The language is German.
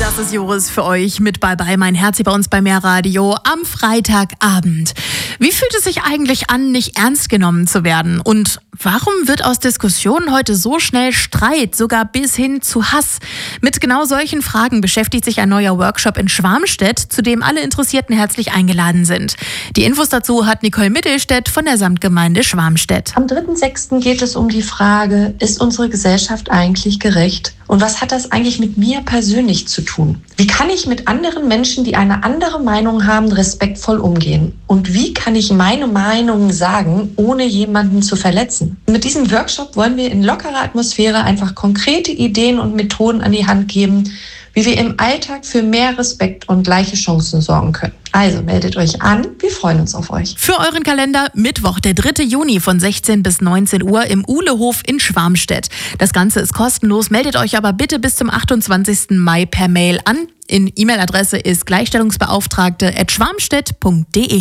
Das ist Joris für euch mit Bye Bye, mein Herz hier bei uns bei Mehrradio am Freitagabend. Wie fühlt es sich eigentlich an, nicht ernst genommen zu werden? Und warum wird aus Diskussionen heute so schnell Streit, sogar bis hin zu Hass? Mit genau solchen Fragen beschäftigt sich ein neuer Workshop in Schwarmstedt, zu dem alle Interessierten herzlich eingeladen sind. Die Infos dazu hat Nicole Mittelstädt von der Samtgemeinde Schwarmstedt. Am 3.6. geht es um die Frage, ist unsere Gesellschaft eigentlich gerecht? Und was hat das eigentlich mit mir persönlich zu tun? Wie kann ich mit anderen Menschen, die eine andere Meinung haben, respektvoll umgehen? Und wie kann ich meine Meinung sagen, ohne jemanden zu verletzen? Mit diesem Workshop wollen wir in lockerer Atmosphäre einfach konkrete Ideen und Methoden an die Hand geben, wie wir im Alltag für mehr Respekt und gleiche Chancen sorgen können. Also meldet euch an, wir freuen uns auf euch. Für euren Kalender Mittwoch, der 3. Juni von 16 bis 19 Uhr im Uhlehof in Schwarmstedt. Das Ganze ist kostenlos, meldet euch aber bitte bis zum 28. Mai per Mail an. In E-Mail-Adresse ist gleichstellungsbeauftragte@schwarmstedt.de.